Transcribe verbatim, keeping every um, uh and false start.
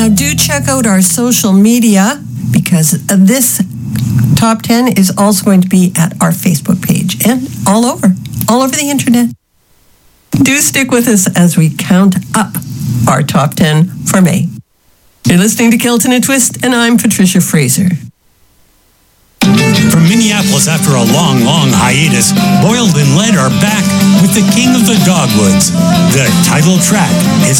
Now, do check out our social media because this top ten is also going to be at our Facebook page and all over, all over the internet. Do stick with us as we count up our top ten for May. You're listening to Kilton and Twist, and I'm Patricia Fraser. From Minneapolis after a long, long hiatus, Boyled and Led are back with the King of the Dogwoods. The title track is